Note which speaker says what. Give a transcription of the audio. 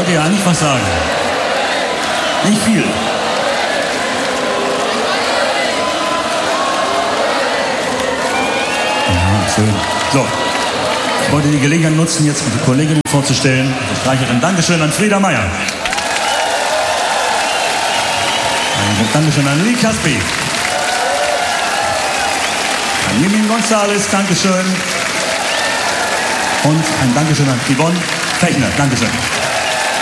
Speaker 1: wollte ja eigentlich was sagen. Nicht viel. Ja, schön. So, ich wollte die Gelegenheit nutzen, jetzt die Kollegin vorzustellen, die Streicherin. Dankeschön an Frieda Meier. Dankeschön an Lee Caspi. An Jimin Gonzalez, Dankeschön. Und ein Dankeschön an Yvonne Fechner. Dankeschön.